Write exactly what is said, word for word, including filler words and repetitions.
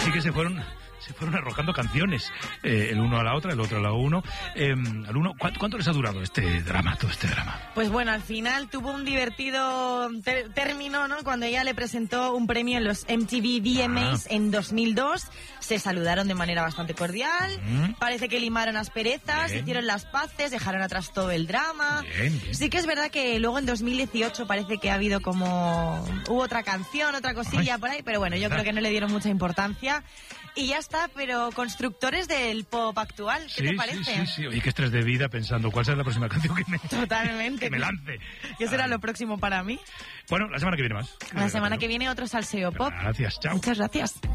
Así que se fueron... se fueron arrojando canciones, eh, el uno a la otra, el otro a la uno. Eh, al uno, ¿cuánto, ¿Cuánto les ha durado este drama, todo este drama? Pues bueno, al final tuvo un divertido ter- término, ¿no? Cuando ella le presentó un premio en los M T V V M As ah. en dos mil dos, se saludaron de manera bastante cordial, mm. parece que limaron asperezas, bien. hicieron las paces, dejaron atrás todo el drama. Bien, bien. Sí que es verdad que luego en dos mil dieciocho parece que ha habido como... hubo otra canción, otra cosilla Ay, por ahí, pero bueno, yo ¿verdad? creo que no le dieron mucha importancia. Y ya está, pero constructores del pop actual, ¿qué sí, te parece? Sí, sí, sí. Oye, qué estrés de vida pensando cuál será la próxima canción que me, Totalmente. que me lance. ¿Qué será Ay. lo próximo para mí? Bueno, la semana que viene más. La semana que viene otro salseo pop. Gracias, chao. Muchas gracias.